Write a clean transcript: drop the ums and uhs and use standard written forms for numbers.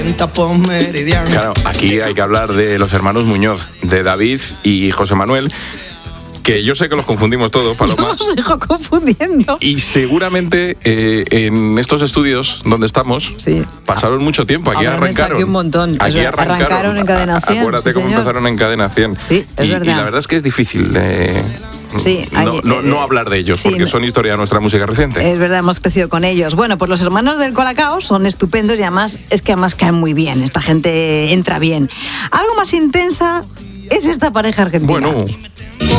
Claro, aquí hay que hablar de los hermanos Muñoz, de David y José Manuel, que yo sé que los confundimos todos, Paloma. Yo los dejo confundiendo. Y seguramente en estos estudios donde estamos, sí, pasaron mucho tiempo. Aquí arrancaron. Aquí un montón. Aquí arrancaron en Cadena 100. Acuérdate cómo empezaron en Cadena 100. Sí, es verdad. Y la verdad es que es difícil sí, no hablar de ellos, porque son historia de nuestra música reciente. Es verdad, hemos crecido con ellos. Bueno, pues los hermanos del Colacao son estupendos y además caen muy bien. Esta gente entra bien. Algo más intensa es esta pareja argentina. Bueno.